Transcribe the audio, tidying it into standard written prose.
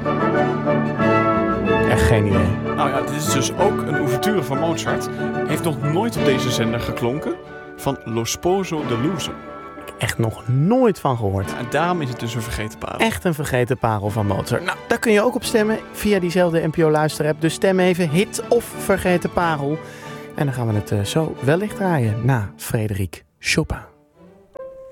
Echt geen idee. Nou ja, dit is dus ook een ouverture van Mozart. Heeft nog nooit op deze zender geklonken. Van Lo Sposo deluso. Echt nog nooit van gehoord. En daarom is het dus een vergeten parel. Echt een vergeten parel van Mozart. Nou, daar kun je ook op stemmen via diezelfde NPO-luisterapp. Dus stem even hit of vergeten parel. En dan gaan we het zo wellicht draaien na Frédéric Chopin.